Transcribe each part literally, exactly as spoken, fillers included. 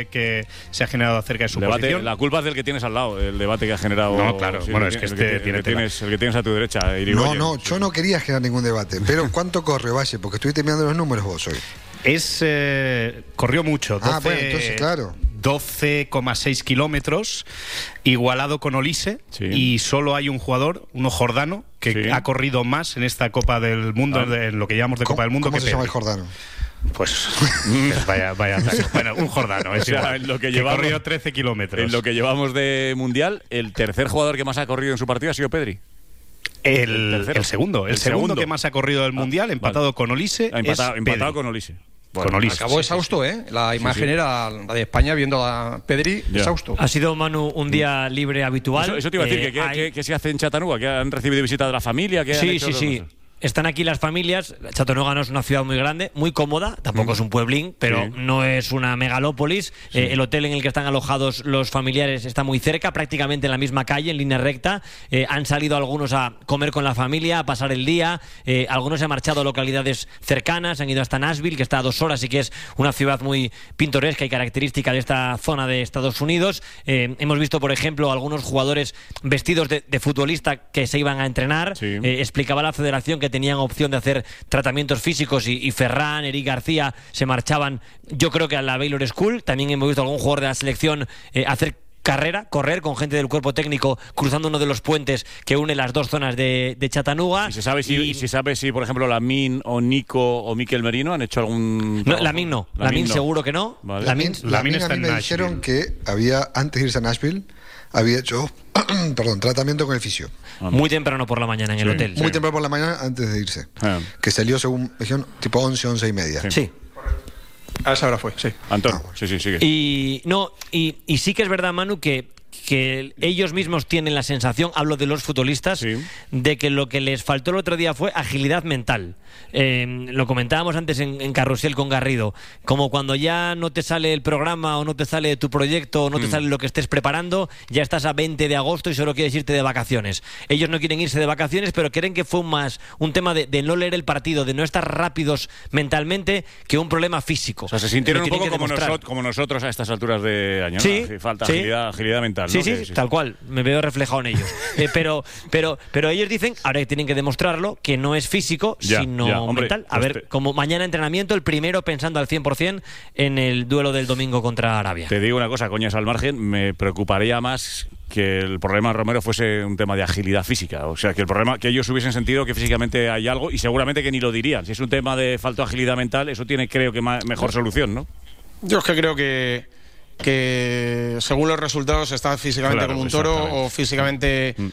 que se ha generado acerca de su debate, posición. La culpa es del que tienes al lado, el debate que ha generado. No, claro, sí, bueno, el, es que el este que, tiene el que tela. tienes, el que tienes a tu derecha, Irigoyen. No, no, yo sí. no quería generar ningún debate, pero ¿cuánto corre Valle? Porque estuviste mirando los números vos hoy. Es eh, corrió mucho, Ah, bueno, entonces, claro. doce coma seis kilómetros, igualado con Olise, Sí. y solo hay un jugador, uno jordano, que Sí. ha corrido más en esta Copa del Mundo, Ah. de, en lo que llamamos de Copa del Mundo. ¿Cómo que se llama el Pedri. jordano? Pues vaya, vaya ataque. Bueno, un jordano, es O sea, igual, en lo que que llevamos- corrió trece kilómetros. En lo que llevamos de Mundial, el tercer jugador que más ha corrido en su partido ha sido Pedri. El, el tercero. el segundo, el, El segundo, segundo. que más ha corrido del Mundial, empatado vale. con Olise. Ha empatado, es empatado Pedri. con Olise. Con Olise. Acabó Sí, sí, exhausto, ¿eh? La imagen sí. era la de España viendo a Pedri Ya. exhausto. Ha sido, Manu, un día libre habitual. Eso, eso te iba a decir, Eh, que, que, hay- que, que se hace en Chattanooga, que han recibido visita de la familia. Que han Sí, hecho sí, dos sí. cosas. Están aquí las familias. Chattanooga no es una ciudad muy grande, muy cómoda, tampoco Mm. es un pueblín, pero Sí. no es una megalópolis. Eh, el hotel en el que están alojados los familiares está muy cerca, prácticamente en la misma calle, en línea recta. Eh, han salido algunos a comer con la familia, a pasar el día. Eh, algunos se han marchado a localidades cercanas, han ido hasta Nashville, que está a dos horas y que es una ciudad muy pintoresca y característica de esta zona de Estados Unidos. Eh, hemos visto, por ejemplo, algunos jugadores vestidos de, de futbolista que se iban a entrenar. Sí. Eh, explicaba la federación que tenían opción de hacer tratamientos físicos y, y Ferran, Eric García se marchaban, yo creo que a la Baylor School. También hemos visto a algún jugador de la selección eh, hacer carrera, correr con gente del cuerpo técnico cruzando uno de los puentes que une las dos zonas de, de Chattanooga. ¿Y se sabe si, Y- y se sabe si, por ejemplo, Lamin o Nico o Mikel Merino han hecho algún No, trabajo? Lamin no, Lamin Lamin no. seguro que no. Vale. Lamin, Lamin, Lamin a está mí en me Nashville. dijeron que había, antes de irse a Nashville, había hecho perdón, tratamiento con el fisio. muy temprano por la mañana en el Sí. hotel. Muy temprano por la mañana antes de irse. Ah. Que salió, según me dijeron, tipo once, once y media. Sí. A esa hora fue, sí. Antón, Ah, bueno. sí, sí, sigue. Y no, y, y sí que es verdad, Manu, que, que ellos mismos tienen la sensación, hablo de los futbolistas, Sí. de que lo que les faltó el otro día fue agilidad mental. Eh, lo comentábamos antes en, en Carrusel con Garrido, como cuando ya no te sale el programa o no te sale tu proyecto o no te Mm. sale lo que estés preparando, ya estás a veinte de agosto y solo quieres irte de vacaciones. Ellos no quieren irse de vacaciones, pero creen que fue más un tema de, de no leer el partido, de no estar rápidos mentalmente, que un problema físico. O sea, se sintieron Lo un tienen poco que como, demostrar. nosot- como nosotros a estas alturas de año, ¿no? Sí, Sí, falta sí. agilidad, agilidad mental, Sí, ¿no? sí, Que tal cual. Me veo reflejado en ellos. Eh, pero, pero, pero ellos dicen, ahora tienen que demostrarlo, que no es físico, Ya, sino ya, hombre, mental. A pues ver, te- como mañana entrenamiento, el primero pensando al cien por ciento en el duelo del domingo contra Arabia. Te digo una cosa, coñas al margen, me preocuparía más que el problema de Romero fuese un tema de agilidad física. O sea, que el problema, que ellos hubiesen sentido que físicamente hay algo y seguramente que ni lo dirían. Si es un tema de falta de agilidad mental, eso tiene, creo que, ma- mejor solución, ¿no? Yo es que creo que, que según los resultados está físicamente Claro, como un toro exactamente. o físicamente Mm.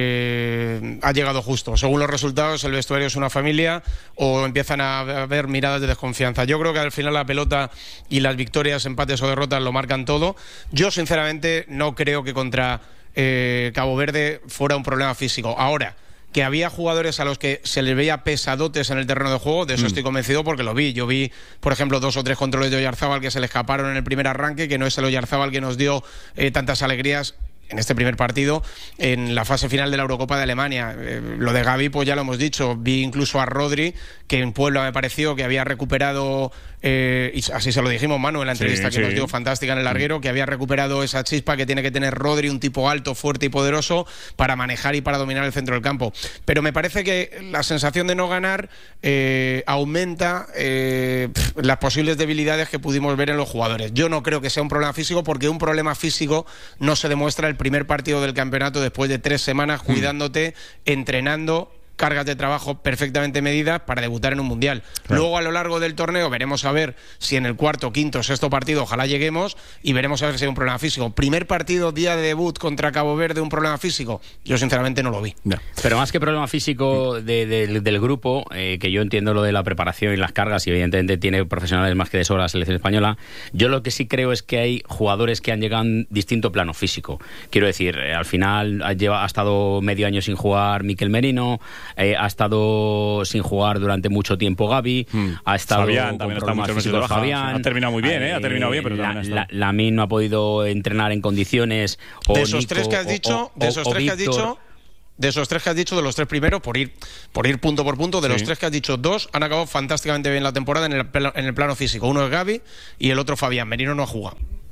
eh, ha llegado justo. Según los resultados, el vestuario es una familia o empiezan a haber miradas de desconfianza. Yo creo que al final la pelota y las victorias, empates o derrotas lo marcan todo. Yo, sinceramente, no creo que contra eh, Cabo Verde fuera un problema físico. Ahora, que había jugadores a los que se les veía pesadotes en el terreno de juego, de eso Mm. estoy convencido porque lo vi. Yo vi, por ejemplo, dos o tres controles de Oyarzábal que se le escaparon en el primer arranque, que no es el Oyarzábal que nos dio eh, tantas alegrías en este primer partido, en la fase final de la Eurocopa de Alemania. Eh, lo de Gavi, pues ya lo hemos dicho. Vi incluso a Rodri, que en Puebla me pareció que había recuperado, eh, y así se lo dijimos, Manu, en la Sí, entrevista que sí. nos dio fantástica en el larguero, que había recuperado esa chispa que tiene que tener Rodri, un tipo alto, fuerte y poderoso, para manejar y para dominar el centro del campo. Pero me parece que la sensación de no ganar eh, aumenta eh, pf, las posibles debilidades que pudimos ver en los jugadores. Yo no creo que sea un problema físico, porque un problema físico no se demuestra el primer partido del campeonato después de tres semanas cuidándote, entrenando, cargas de trabajo perfectamente medidas para debutar en un mundial. Claro. Luego, a lo largo del torneo, veremos a ver si en el cuarto, quinto, sexto partido ojalá lleguemos, y veremos a ver si hay un problema físico. Primer partido, día de debut contra Cabo Verde, un problema físico. Yo sinceramente no lo vi. Ya. Pero más que problema físico de, de, del grupo, eh, que yo entiendo lo de la preparación y las cargas, y evidentemente tiene profesionales más que de sobra la selección española, yo lo que sí creo es que hay jugadores que han llegado en distinto plano físico. Quiero decir, eh, al final ha, lleva, ha estado medio año sin jugar Mikel Merino, eh, ha estado sin jugar durante mucho tiempo Gavi, Mm. ha estado Fabián con también está problemas muchos meses de físicos baja. Fabián. Ha terminado muy bien, ¿eh? Ha terminado bien, pero la, también ha estado. la, Lamin no ha podido entrenar en condiciones. O De esos Nico, tres que has o- dicho, o- de esos o tres que has Víctor. dicho, de esos tres que has dicho, de los tres primeros, por ir, por ir punto por punto, de Sí. los tres que has dicho, dos han acabado fantásticamente bien la temporada en el, pla- en el plano físico. Uno es Gavi y el otro Fabián. Merino no ha jugado.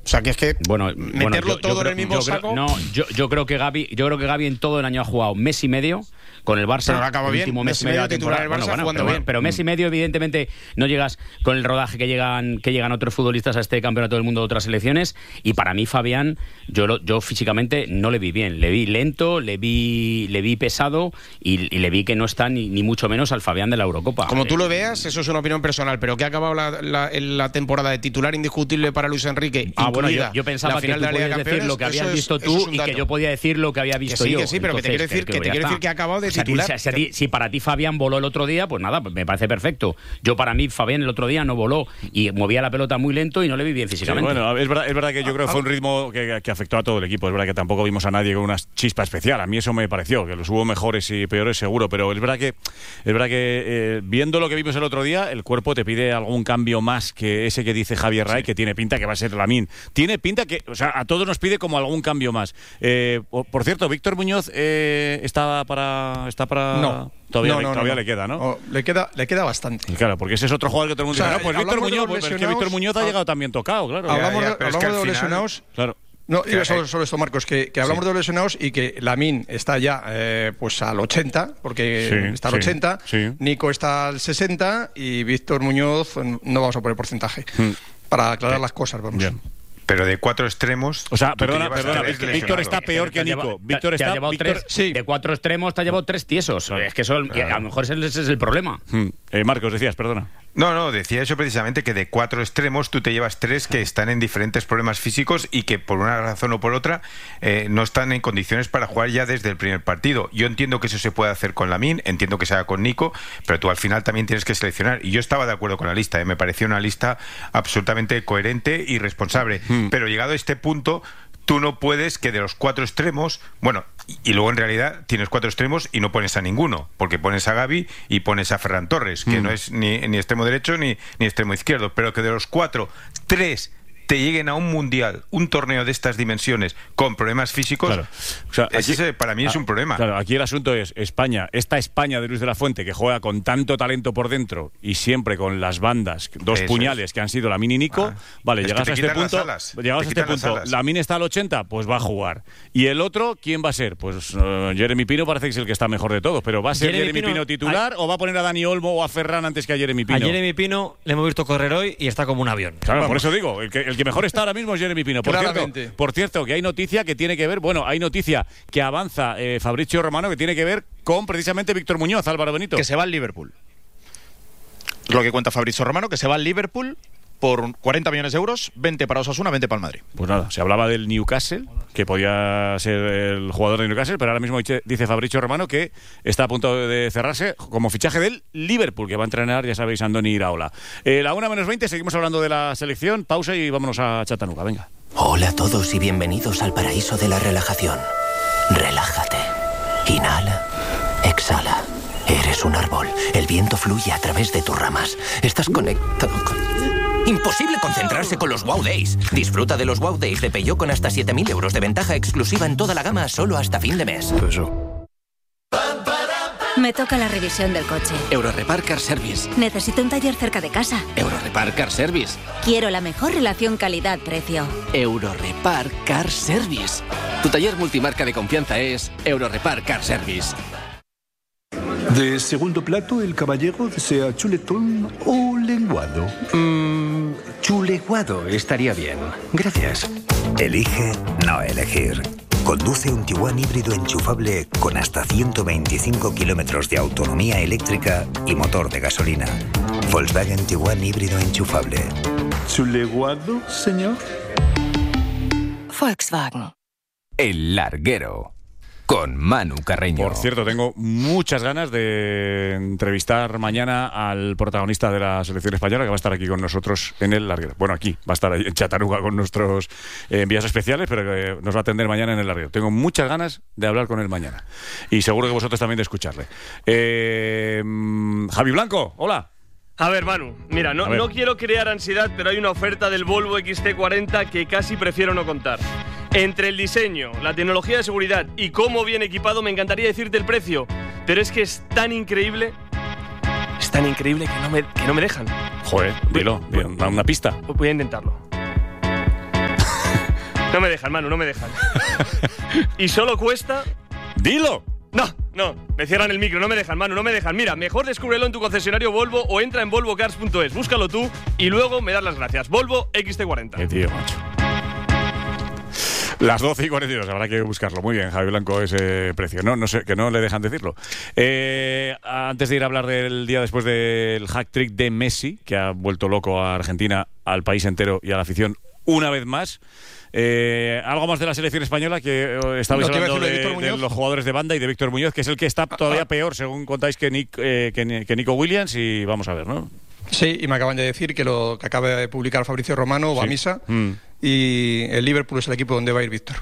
O sea, que es que bueno, meterlo bueno, yo, todo yo creo, en el mismo yo saco. Creo, no, yo, yo creo que Gavi, yo creo que Gavi en todo el año ha jugado mes y medio con el Barça. Pero acaba el bien, último mes mes y medio de la titular temporada. el Barça, Bueno, bueno, jugando pero, bien. pero mes y medio, evidentemente, no llegas con el rodaje que llegan, que llegan otros futbolistas a este campeonato del mundo de otras selecciones. Y para mí, Fabián, yo, lo, yo físicamente no le vi bien. Le vi lento, le vi, le vi pesado y, y le vi que no está ni, ni mucho menos al Fabián de la Eurocopa. Como tú lo veas, eso es una opinión personal, pero que ha acabado la, la, la temporada de titular indiscutible para Luis Enrique. Ah, bueno, yo, incluida yo pensaba la que final tú de la Liga podías de decir Campeones, lo que habías eso es- visto eso tú es un y que dato. yo podía decir lo que había visto sí, yo. que sí, pero que te Entonces, quiero decir que te ya quiero está. decir que ha acabado de O sea, titular. si, si a ti- si para ti Fabián voló el otro día, pues nada, pues me parece perfecto. Yo para mí Fabián el otro día no voló y movía la pelota muy lento y no le vi bien Sí, físicamente. bueno, es verdad, es verdad que yo creo que fue un ritmo que, que afectó a todo el equipo. Es verdad que tampoco vimos a nadie con una chispa especial. A mí eso me pareció, que los hubo mejores y peores seguro, pero es verdad que es verdad que eh, viendo lo que vimos el otro día, el cuerpo te pide algún cambio más que ese que dice Javier Ray, sí, que tiene pinta que va a ser Lamine. Tiene pinta que, o sea, a todos nos pide como algún cambio más. Eh, por cierto, Víctor Muñoz eh, está para está para No. Todavía, no, le, no, todavía no. le queda, ¿no? Oh, le queda, le queda bastante. Y claro, porque ese es otro jugador que todo el mundo O sea, dice, no, pues Víctor hablamos de Muñoz, los pues, es que lesionados, Víctor Muñoz ha ah, llegado también tocado, claro. Hablamos, ya, de, pero es hablamos que al de los final- lesionados. Claro. No, Que, iba eh, sobre, sobre esto, Marcos, que, que hablamos sí. de los lesionados y que Lamine está ya eh, pues al ochenta, porque Sí, está al sí, ochenta, sí. Nico está al sesenta y Víctor Muñoz no vamos a poner porcentaje. Hmm. Para aclarar las cosas, vamos. Bien. Pero de cuatro extremos. O sea, tú te perdona, llevas perdona, tres Víctor, lesionados. está peor que Te ha Nico. llevado- Víctor te- te ha está llevado Víctor- tres, sí. de cuatro extremos te ha llevado tres tiesos. Claro. Es que eso a lo mejor ese, ese es el problema. Hmm. Eh, Marcos, decías, perdona. No, no, decía eso precisamente, que de cuatro extremos tú te llevas tres que están en diferentes problemas físicos y que por una razón o por otra eh, no están en condiciones para jugar ya desde el primer partido. Yo entiendo que eso se puede hacer con Lamine, entiendo que se haga con Nico, pero tú al final también tienes que seleccionar. Y yo estaba de acuerdo con la lista, ¿eh? Me pareció una lista absolutamente coherente y responsable. Hmm. Pero llegado a este punto, tú no puedes que de los cuatro extremos, bueno, y, y luego en realidad tienes cuatro extremos y no pones a ninguno, porque pones a Gavi y pones a Ferran Torres, que Mm. no es ni, ni extremo derecho ni, ni extremo izquierdo, pero que de los cuatro, tres te lleguen a un mundial, un torneo de estas dimensiones con problemas físicos, Claro. O sea, ese aquí- para mí es ah, un problema. Claro, aquí el asunto es España, esta España de Luis de la Fuente que juega con tanto talento por dentro y siempre con las bandas, dos Eso puñales es. que han sido Lamine y Nico, Ah. vale, Es que llegas te a este quitan las punto, alas, llegados te a este quitan las punto, alas. Lamine está al ochenta, pues va a jugar. Y el otro, ¿quién va a ser? Pues eh, Jeremy Pino parece que es el que está mejor de todos, pero ¿va a ser Jeremy Jeremy, Pino, Pino titular o va a poner a Dani Olmo o a Ferran antes que a Jeremy Pino? A Jeremy Pino le hemos visto correr hoy y está como un avión. Claro, Vamos. por eso digo, el que, el que mejor está ahora mismo es Jeremy Pino. Por cierto, Claramente. por cierto, que hay noticia que tiene que ver, bueno, hay noticia que avanza eh, Fabrizio Romano que tiene que ver con precisamente Víctor Muñoz, Álvaro Benito. Que se va al Liverpool. Es lo que cuenta Fabrizio Romano, que se va al Liverpool por cuarenta millones de euros, veinte para Osasuna, veinte para el Madrid. Pues nada, se hablaba del Newcastle, que podía ser el jugador de Newcastle, pero ahora mismo dice dice Fabrizio Romano que está a punto de cerrarse como fichaje del Liverpool, que va a entrenar, ya sabéis, Andoni Iraola. Eh, la una menos veinte, seguimos hablando de la selección, pausa y vámonos a Chattanooga, venga. Hola a todos y bienvenidos al paraíso de la relajación. Relájate. Inhala. Exhala. Eres un árbol. El viento fluye a través de tus ramas. Estás conectado con... Imposible concentrarse con los Wow Days. Disfruta de los Wow Days de Peugeot con hasta siete mil euros de ventaja exclusiva en toda la gama solo hasta fin de mes. Me toca la revisión del coche. Eurorepar Car Service. Necesito un taller cerca de casa. Eurorepar Car Service. Quiero la mejor relación calidad-precio. Eurorepar Car Service. Tu taller multimarca de confianza es Eurorepar Car Service. De segundo plato, el caballero desea chuletón o lenguado. Mmm, chuleguado estaría bien. Gracias. Elige no elegir. Conduce un Tiguan híbrido enchufable con hasta ciento veinticinco kilómetros de autonomía eléctrica y motor de gasolina. Volkswagen Tiguan híbrido enchufable. ¿Chuleguado, señor? Volkswagen. El Larguero. Con Manu Carreño. Por cierto, tengo muchas ganas de entrevistar mañana al protagonista de la selección española, que va a estar aquí con nosotros en el Larguero. Bueno, aquí, va a estar ahí en Chattanooga con nuestros eh, envíos especiales, pero que nos va a atender mañana en el Larguero. Tengo muchas ganas de hablar con él mañana. Y seguro que vosotros también de escucharle. Eh, Javi Blanco, hola. A ver, Manu, mira, no, no quiero crear ansiedad, pero hay una oferta del Volvo X C cuarenta que casi prefiero no contar. Entre el diseño, la tecnología de seguridad y cómo viene equipado, me encantaría decirte el precio, pero es que es tan increíble, es tan increíble que no me, que no me dejan. Joder, dilo, dilo, da una pista. Voy a intentarlo. No me dejan, Manu, no me dejan. Y solo cuesta... ¡Dilo! No, no, me cierran el micro, no me dejan, Manu, no me dejan. Mira, mejor descúbrelo en tu concesionario Volvo o entra en volvo cars punto es. Búscalo tú y luego me das las gracias. Volvo X T cuarenta. Qué tío, macho. Las doce y cuarenta y dos, habrá que buscarlo. Muy bien, Javi Blanco, ese precio. No, no sé, que no le dejan decirlo. Eh, antes de ir a hablar del día después del hack-trick de Messi, que ha vuelto loco a Argentina, al país entero y a la afición una vez más. Eh, algo más de la selección española, que eh, estabais no, hablando de, de, de los jugadores de banda y de Víctor Muñoz, que es el que está todavía peor, según contáis, que, Nick, eh, que, que Nico Williams, y vamos a ver, ¿no? Sí, y me acaban de decir que lo que acaba de publicar Fabrizio Romano va a misa, mm. y el Liverpool es el equipo donde va a ir Víctor.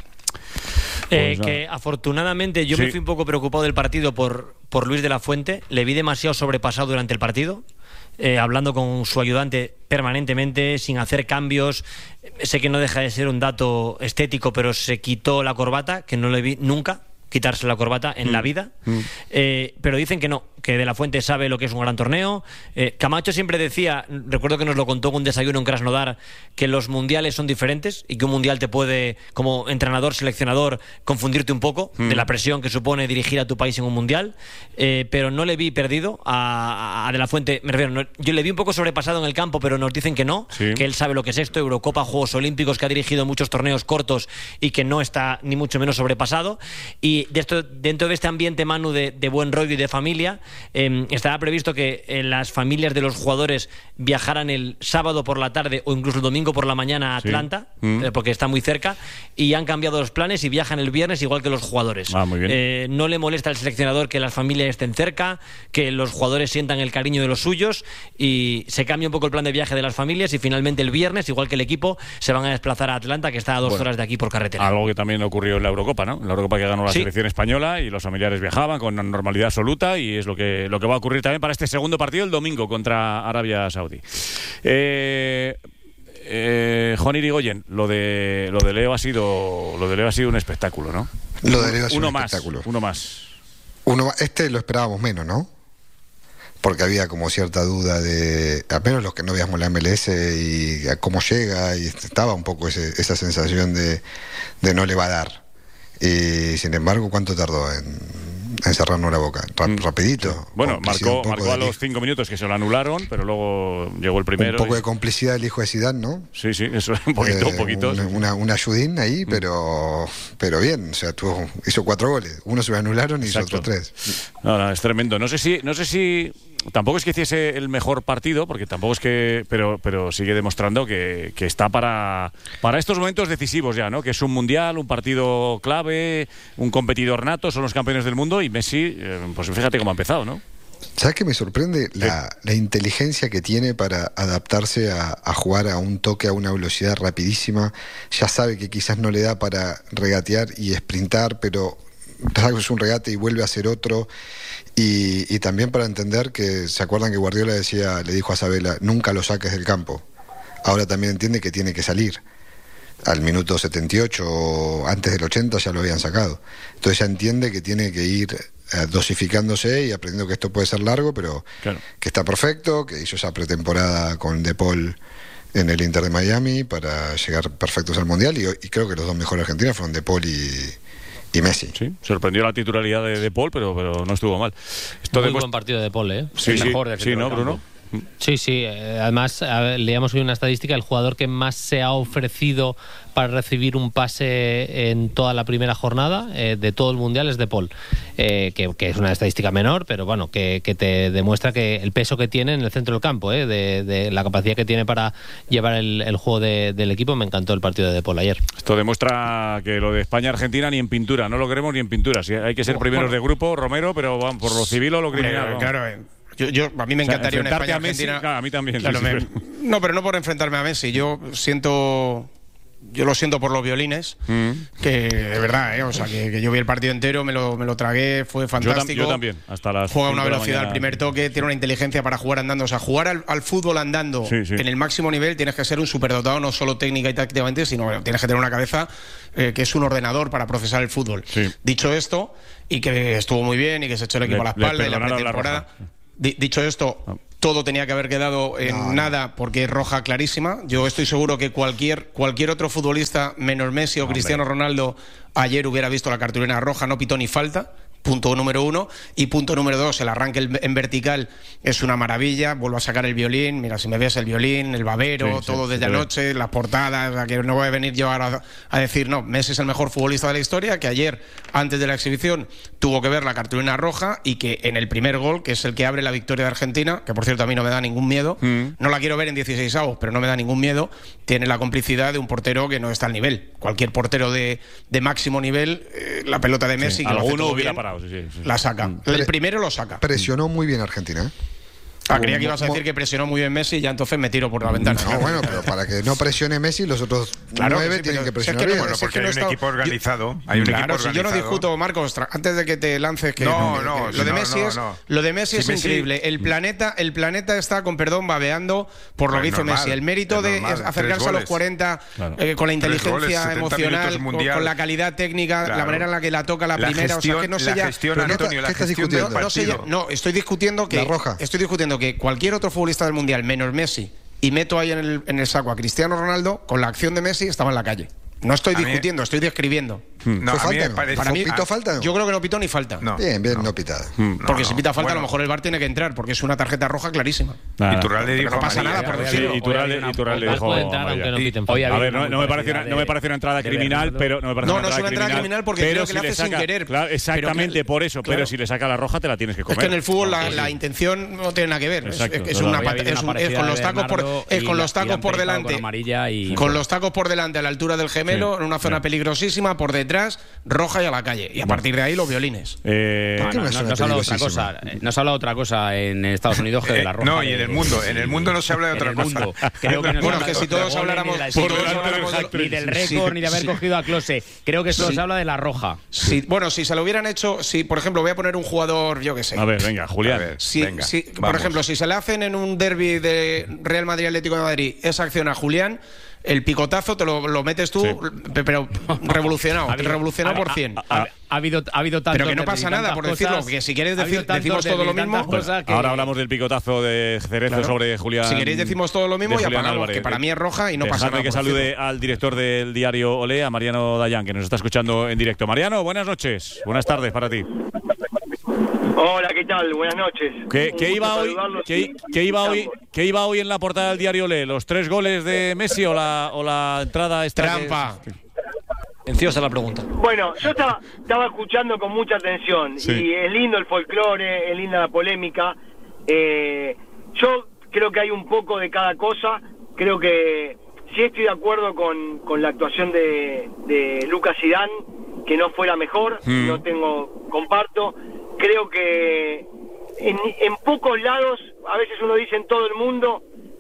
Eh, Pues que afortunadamente yo Sí. me fui un poco preocupado del partido por, por Luis de la Fuente. Le vi demasiado sobrepasado durante el partido, eh, hablando con su ayudante permanentemente, sin hacer cambios. Sé que no deja de ser un dato estético, pero se quitó la corbata, que no le vi nunca quitarse la corbata en Mm. la vida. Mm. Eh, pero dicen que no, que De la Fuente sabe lo que es un gran torneo. Eh, Camacho siempre decía, recuerdo que nos lo contó en un desayuno en Krasnodar, que los mundiales son diferentes y que un mundial te puede, como entrenador, seleccionador, confundirte un poco Mm. de la presión que supone dirigir a tu país en un mundial. Eh, pero no le vi perdido a, a De la Fuente. Me refiero, no, yo le vi un poco sobrepasado en el campo, pero nos dicen que no, Sí. que él sabe lo que es esto, Eurocopa, Juegos Olímpicos, que ha dirigido muchos torneos cortos y que no está ni mucho menos sobrepasado. Y de esto, dentro de este ambiente, Manu, de, de buen rollo y de familia, eh, estaba previsto que eh, las familias de los jugadores viajaran el sábado por la tarde o incluso el domingo por la mañana a Sí. Atlanta, Mm. eh, porque está muy cerca, y han cambiado los planes y viajan el viernes igual que los jugadores. Ah, muy bien. Eh, no le molesta al seleccionador que las familias estén cerca, que los jugadores sientan el cariño de los suyos, y se cambia un poco el plan de viaje de las familias, y finalmente el viernes, igual que el equipo, se van a desplazar a Atlanta, que está a dos Bueno, horas de aquí por carretera. Algo que también ocurrió en la Eurocopa, ¿no? En la Eurocopa que ganó la Sí. selección española, y los familiares viajaban con normalidad absoluta, y es lo que, lo que va a ocurrir también para este segundo partido el domingo contra Arabia Saudí. Eh... Eh, Juan Irigoyen, lo de lo de Leo ha sido lo de Leo ha sido un espectáculo, ¿no? Lo de Leo ha sido uno un más, espectáculo. uno más. Uno, este lo esperábamos menos, ¿no? Porque había como cierta duda de, al menos los que no veíamos la M L S y a cómo llega, y estaba un poco ese, esa sensación de, de no le va a dar. Y sin embargo, ¿cuánto tardó en, en cerrarnos la boca? Ra- Mm. rapidito. Bueno, Complicidad marcó, un poco marcó a del los cinco minutos, que se lo anularon, pero luego llegó el primero. Un poco y- de complicidad del hijo de Zidane, ¿no? Sí, sí, eso, un poquito, Eh, un poquito. Una, una, un ayudín ahí, pero pero bien. O sea, tuvo, hizo cuatro goles. Uno se lo anularon y hizo Exacto. otros tres. No, no, es tremendo. No sé si, no sé si tampoco es que hiciese el mejor partido, porque tampoco es que, pero, pero sigue demostrando que, que está para, para estos momentos decisivos ya, ¿no? Que es un mundial, un partido clave, un competidor nato, son los campeones del mundo, y Messi, eh, pues fíjate cómo ha empezado, ¿no? ¿Sabes qué me sorprende? La, la inteligencia que tiene para adaptarse a, a jugar a un toque, a una velocidad rapidísima. Ya sabe que quizás no le da para regatear y sprintar, pero es un regate y vuelve a hacer otro. Y, y también para entender que, ¿se acuerdan que Guardiola decía, le dijo a Sabela, nunca lo saques del campo? Ahora también entiende que tiene que salir. Al minuto setenta y ocho o antes del ochenta ya lo habían sacado. Entonces ya entiende que tiene que ir eh, dosificándose y aprendiendo que esto puede ser largo, pero Claro. que está perfecto, que hizo esa pretemporada con De Paul en el Inter de Miami para llegar perfectos al Mundial, y, y creo que los dos mejores argentinos fueron De Paul y, y Messi. Sí, sorprendió la titularidad de, de Paul, pero, pero no estuvo mal. Esto Muy demuestra- buen partido de Paul, ¿eh? Sí, El sí, mejor del sí, centro ¿no, del campo. Bruno? Sí, sí. eh, Además, a ver, leíamos hoy una estadística: el jugador que más se ha ofrecido para recibir un pase en toda la primera jornada eh, de todo el mundial es De Paul, eh, que, que es una estadística menor, pero bueno, que, que te demuestra que el peso que tiene en el centro del campo, eh, de, de la capacidad que tiene para llevar el, el juego de- del equipo. Me encantó el partido de De Paul ayer. Esto demuestra que lo de España-Argentina ni en pintura, no lo queremos ni en pintura. Sí, hay que ser primeros de grupo, Romero, pero vamos, por lo civil o lo criminal. Hombre, vamos. claro, eh, yo, yo- a mí me O sea, encantaría una enfrentarte a Messi, España-Argentina. claro, a mí también, Claro, sí, me- sí, No, pero no por enfrentarme a Messi. Yo siento. Yo lo siento por los violines, Mm. que de verdad, ¿eh? O sea, que, que yo vi el partido entero, me lo, me lo tragué, fue Yo, tam- fantástico. yo también, hasta las Juega a cinco una de la velocidad al mañana. primer toque, tiene una inteligencia para jugar andando. O sea, jugar al, al fútbol andando Sí, sí. en el máximo nivel tienes que ser un superdotado, no solo técnica y tácticamente, sino bueno, tienes que tener una cabeza eh, que es un ordenador para procesar el fútbol. Sí. Dicho esto, y que estuvo muy bien y que se echó el equipo Le- a la le espalda y la perdonaron la pretemporada. roja. Di- dicho esto, todo tenía que haber quedado en No, no. nada porque es roja clarísima. Yo estoy seguro que cualquier, cualquier otro futbolista, menos Messi o Hombre. Cristiano Ronaldo, ayer hubiera visto la cartulina roja, no pitó ni falta. Punto número uno. Y punto número dos, el arranque en vertical es una maravilla. Vuelvo a sacar el violín. Mira, si me ves el violín, el babero, Sí, todo sí, desde sí, anoche, las portadas, a que no voy a venir yo ahora a decir, no, Messi es el mejor futbolista de la historia, que ayer, antes de la exhibición, tuvo que ver la cartulina roja y que en el primer gol, que es el que abre la victoria de Argentina, que por cierto a mí no me da ningún miedo, mm. no la quiero ver en dieciséis avos, pero no me da ningún miedo, tiene la complicidad de un portero que no está al nivel. Cualquier portero de, de máximo nivel, eh, la pelota de Messi, Sí, que lo hace alguno todo hubiera bien, parado, sí, sí, sí. la saca. El primero lo saca. Presionó muy bien Argentina, ¿eh? Ah, creía que ibas a decir que presionó muy bien Messi y ya entonces me tiro por la ventana. No, bueno, pero para que no presione Messi, los otros Claro nueve que sí, tienen pero que si es presionar que no, bien. Bueno, es porque que no hay un está- equipo organizado. Yo- Hay un claro, equipo si yo no organizado. discuto, Marcos, tra- antes de que te lances, que, No, que- no, que si lo de no, Messi no, es, no. lo de Messi Si es Messi- increíble. El planeta, el planeta está, con perdón, babeando por lo Pues que hizo normal, Messi. El mérito es de normal, es acercarse tres a los goles. cuarenta Claro. eh, con la Tres inteligencia goles, setenta emocional, minutos con, mundial. con la calidad técnica, Claro. la manera en la que la toca la, La primera, o sea, que no sé gestión- la ya. gestión, pero no- Antonio, la ¿qué estás gestión del discutiendo? no, sé ya- partido. no, estoy discutiendo que La roja. estoy discutiendo que cualquier otro futbolista del mundial menos Messi, y meto ahí en el, en el saco a Cristiano Ronaldo, con la acción de Messi estaba en la calle. No estoy A mí- discutiendo, estoy describiendo. No, ¿Fue a mí falta, me no? parece- Para mí, ¿Pitó falta, no? Yo creo que no pitó ni falta. No. Bien, bien, no, pitada. Porque no, si pita falta, bueno. a lo mejor el V A R tiene que entrar, porque es una tarjeta roja clarísima. Nada. Iturralde dijo no pasa amarilla, nada por ¿eh? decirlo. Sí, Iturralde, Iturralde Hoy dijo puede entrar amarilla. aunque no piten Hoy falta. ha A ver, habido no, una no me muy parece una, parecida no me de- parece una entrada de criminal, Bernardo. pero no me parece No, una no es entrada una entrada criminal porque pero creo que si la le hace sin saca- querer. Claro, exactamente Pero que- por eso, claro. pero si le saca la roja te la tienes que comer. Es que en el fútbol la, Sí, sí. la intención no tiene nada que ver. Es- Exacto, es, es no, una no, Hoy ha pata- habido es, una un- es parecida con de los tacos por, Bernardo es y con la- los y tacos han por pecado delante. con amarilla y- Con los tacos por delante a la altura del gemelo, Sí. en una zona Sí. peligrosísima, por detrás, roja y a la calle. Y a partir de ahí los violines. Eh, ¿Por qué No, me no, suena no se habla de otra peligrosísima? cosa. Eh, No se habla de otra cosa en Estados Unidos que de la Eh, roja. no, y de- en el mundo. sí. En el mundo no se habla de En otra el cosa. mundo. Creo que no se Bueno, habla que de si todos goles, ni habláramos- de la- si ni todos del- habláramos de- ni del Sí, récord ni de haber sí. cogido a Klose. Creo que solo Sí. se habla de la roja. Si, bueno, si se lo hubieran hecho, si por ejemplo voy a poner un jugador, yo qué sé. a ver, venga, Julián. A ver. Si, Venga, si- por vamos. ejemplo, si se le hacen en un derbi de Real Madrid-Atlético de Madrid esa acción a Julián, el picotazo te lo, lo metes tú, Sí. pe- pero revolucionado, Ha habido- revolucionado ha- por cien. Ha, ha habido, ha habido tantos Pero que no derbis y pasa nada tantas por decirlo, cosas, que si quieres ha habido decir- tantos decimos todo derbis lo y tantas mismo. cosas que- Ahora hablamos del picotazo de Cerezo Claro. sobre Julián. Si queréis decimos todo lo mismo de y Julián apagamos, Álvarez. que para mí es roja y no pasa Dejadme nada. que por salude decirlo. al director del diario Olé, a Mariano Dayan, que nos está escuchando en directo. Mariano, buenas noches. Buenas tardes para ti. Hola, ¿qué tal? Buenas noches. ¿Qué, Un qué gusto iba hoy, saludarlos qué, y- qué y iba hoy, ambos. qué iba hoy en la portada del diario Olé? ¿Los tres goles de Messi o la, o la entrada esta? que- Trampa. Enciosa la pregunta. Bueno, yo estaba, estaba escuchando con mucha atención Sí. y es lindo el folclore, es linda la polémica. Eh, yo creo que hay un poco de cada cosa. Creo que sí estoy de acuerdo con, con la actuación de, de Lucas Zidane, que no fue la mejor. Mm. No tengo, comparto. Creo que en, en pocos lados, a veces uno dice en todo el mundo,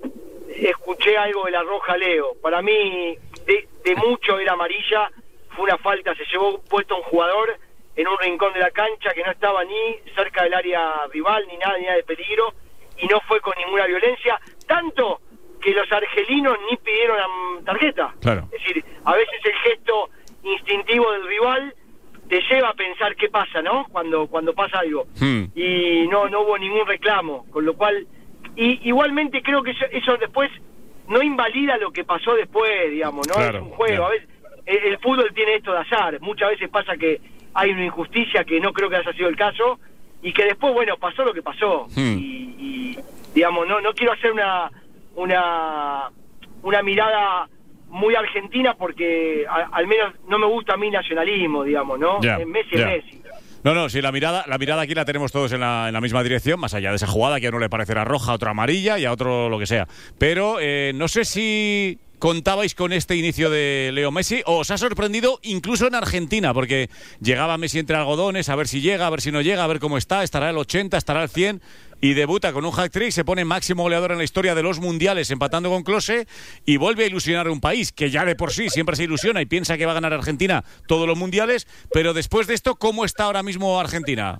escuché algo de la roja Leo. Para mí, de, de mucho era amarilla, fue una falta, se llevó puesto un jugador en un rincón de la cancha que no estaba ni cerca del área rival, ni nada, ni nada de peligro, y no fue con ninguna violencia, tanto que los argelinos ni pidieron la tarjeta. Claro. Es decir, a veces el gesto instintivo del rival te lleva a pensar qué pasa, ¿no? Cuando cuando pasa algo. Hmm. Y no no hubo ningún reclamo, con lo cual y igualmente creo que eso, eso después no invalida lo que pasó después, digamos, ¿no? Claro, es un juego, claro. a veces el, el fútbol tiene esto de azar, muchas veces pasa que hay una injusticia que no creo que haya sido el caso y que después, bueno, pasó lo que pasó. Hmm. Y, y, digamos, no no quiero hacer una una una mirada muy argentina porque a- al menos no me gusta a mí nacionalismo, digamos, ¿no? Ya, En Messi ya. es Messi. No, no, sí, la mirada, la mirada aquí la tenemos todos en la, en la misma dirección, más allá de esa jugada que a uno le parecerá roja, a otro amarilla y a otro lo que sea. Pero eh, no sé si contabais con este inicio de Leo Messi o os ha sorprendido incluso en Argentina, porque llegaba Messi entre algodones, a ver si llega, a ver si no llega, a ver cómo está, estará el ochenta, estará el cien y debuta con un hat-trick, se pone máximo goleador en la historia de los mundiales empatando con Klose y vuelve a ilusionar a un país que ya de por sí siempre se ilusiona y piensa que va a ganar Argentina todos los mundiales, pero después de esto, ¿cómo está ahora mismo Argentina?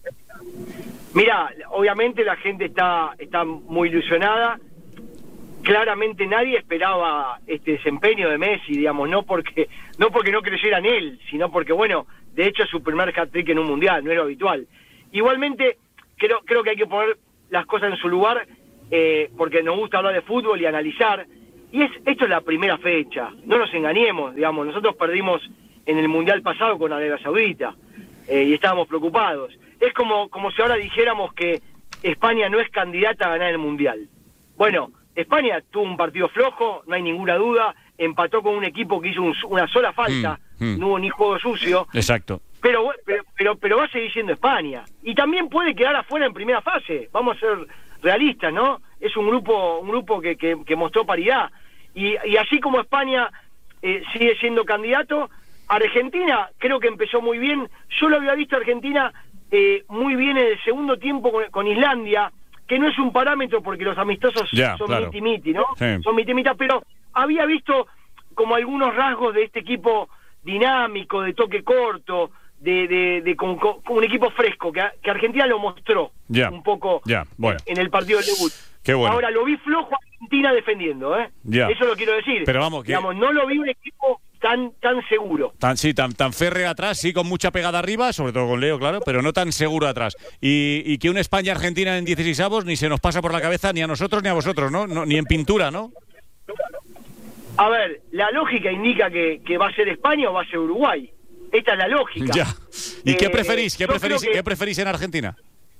Mira, obviamente la gente está está muy ilusionada. Claramente nadie esperaba este desempeño de Messi, digamos, no porque no porque no creyera en él, sino porque, bueno, de hecho es su primer hat-trick en un mundial, no era habitual. Igualmente, creo creo que hay que poner las cosas en su lugar. eh, porque nos gusta hablar de fútbol y analizar. Y es esto es la primera fecha, no nos engañemos, digamos, nosotros perdimos en el Mundial pasado con Arabia Saudita eh, y estábamos preocupados. Es como, como si ahora dijéramos que España no es candidata a ganar el Mundial. Bueno, España tuvo un partido flojo, no hay ninguna duda, empató con un equipo que hizo un, una sola falta, mm, mm. no hubo ni juego sucio. Exacto. Pero, pero, pero, pero va a seguir siendo España. Y también puede quedar afuera en primera fase, vamos a ser realistas, ¿no? Es un grupo un grupo que, que, que mostró paridad. Y, y así como España eh, sigue siendo candidato, Argentina creo que empezó muy bien. Yo lo había visto a Argentina eh, muy bien en el segundo tiempo con, con Islandia, que no es un parámetro porque los amistosos yeah, son claro. miti-miti, ¿no? Sí. Son miti-miti, pero había visto como algunos rasgos de este equipo dinámico, de toque corto, de, de, de con, con un equipo fresco, que, que Argentina lo mostró yeah. un poco yeah. bueno. en el partido del debut. Qué bueno. Ahora lo vi flojo a Argentina defendiendo, ¿eh? Yeah. Eso lo quiero decir. Pero vamos, que... digamos, no lo vi un equipo tan tan seguro. Tan sí, tan tan férreo atrás, sí, con mucha pegada arriba, sobre todo con Leo, claro, pero no tan seguro atrás. Y, y que una España-Argentina en dieciseisavos ni se nos pasa por la cabeza ni a nosotros ni a vosotros, ¿no? no ni en pintura, ¿no? A ver, la lógica indica que, que va a ser España o va a ser Uruguay. Esta es la lógica. Ya. ¿Y eh, qué preferís? ¿Qué preferís, que... ¿Qué preferís en Argentina?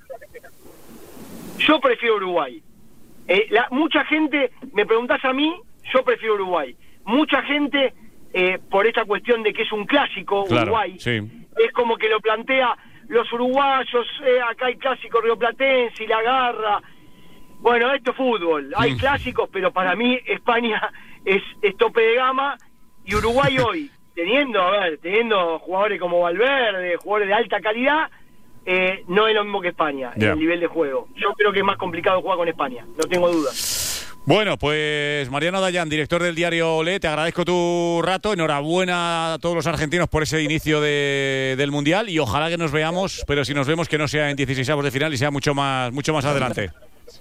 Yo prefiero Uruguay. Eh, la, mucha gente, me preguntás a mí, yo prefiero Uruguay. Mucha gente, eh, por esta cuestión de que es un clásico, claro, Uruguay, sí. es como que lo plantea los uruguayos, eh, acá hay clásico rioplatense y la garra. Bueno, esto es fútbol, hay mm. clásicos, pero para mí España es, es tope de gama y Uruguay hoy, teniendo, a ver, teniendo jugadores como Valverde, jugadores de alta calidad, Eh, no es lo mismo que España, yeah. en el nivel de juego. Yo creo que es más complicado jugar con España, no tengo dudas. Bueno, pues Mariano Dayan, director del diario Olé, te agradezco tu rato, enhorabuena a todos los argentinos por ese inicio de, del Mundial y ojalá que nos veamos, pero si nos vemos que no sea en dieciseisavos de final y sea mucho más, mucho más adelante.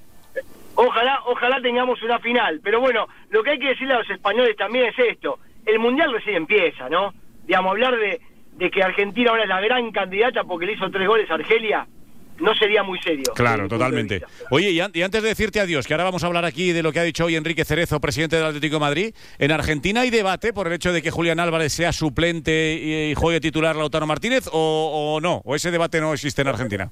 Ojalá, ojalá tengamos una final, pero bueno, lo que hay que decirle a los españoles también es esto, el Mundial recién empieza, ¿no? Digamos, hablar de de que Argentina ahora es la gran candidata porque le hizo tres goles a Argelia, no sería muy serio. Claro, totalmente. Oye, y, an y antes de decirte adiós, que ahora vamos a hablar aquí de lo que ha dicho hoy Enrique Cerezo, presidente del Atlético de Madrid, en Argentina hay debate por el hecho de que Julián Álvarez sea suplente y, y juegue titular Lautaro Martínez, o, o no, o ese debate no existe en Argentina.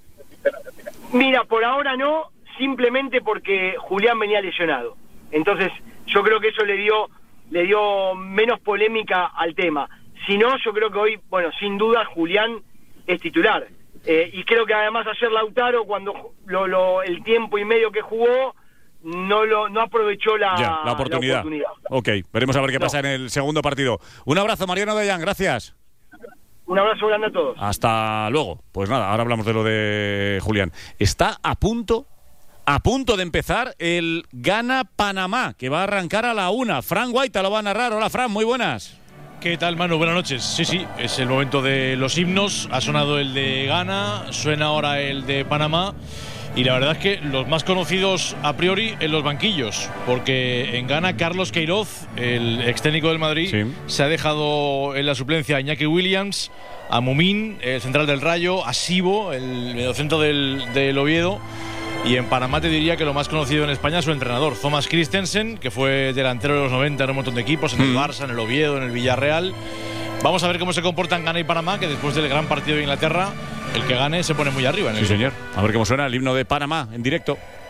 Mira, por ahora no, simplemente porque Julián venía lesionado. Entonces, yo creo que eso le dio, le dio menos polémica al tema. Si no, yo creo que hoy, bueno, sin duda Julián es titular. Eh, y creo que además ayer Lautaro, cuando lo, lo, el tiempo y medio que jugó, no lo no aprovechó la, ya, la, oportunidad. la oportunidad. Ok, veremos a ver qué no. pasa en el segundo partido. Un abrazo, Mariano Dayan, gracias. Un abrazo grande a todos. Hasta luego. Pues nada, ahora hablamos de lo de Julián. Está a punto... A punto de empezar el Ghana-Panamá, que va a arrancar a la una. Fran Guaita lo va a narrar. Hola, Fran, muy buenas. ¿Qué tal, Manu? Buenas noches. Sí, sí, es el momento de los himnos. Ha sonado el de Ghana, suena ahora el de Panamá. Y la verdad es que los más conocidos a priori en los banquillos. Porque en Ghana, Carlos Queiroz, el ex técnico del Madrid, sí. se ha dejado en la suplencia a Iñaki Williams, a Mumín, el central del Rayo, a Sibo, el mediocentro del, del Oviedo. Y en Panamá te diría que lo más conocido en España es su entrenador, Thomas Christensen, que fue delantero de los noventa en un montón de equipos, en el mm. Barça, en el Oviedo, en el Villarreal. Vamos a ver cómo se comportan Ghana y Panamá, que después del gran partido de Inglaterra, el que gane se pone muy arriba. En sí, el señor. A ver cómo suena el himno de Panamá en directo.